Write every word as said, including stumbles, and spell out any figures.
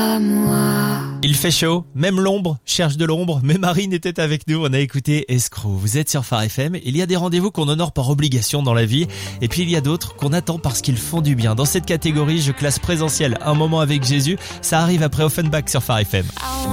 à moi. Il fait chaud, même l'ombre cherche de l'ombre, mais Marine était avec nous, on a écouté Escroc. Vous êtes sur Phare F M, il y a des rendez-vous qu'on honore par obligation dans la vie, et puis il y a d'autres qu'on attend parce qu'ils font du bien. Dans cette catégorie, je classe présentiel, un moment avec Jésus, ça arrive après Offenbach sur Phare F M.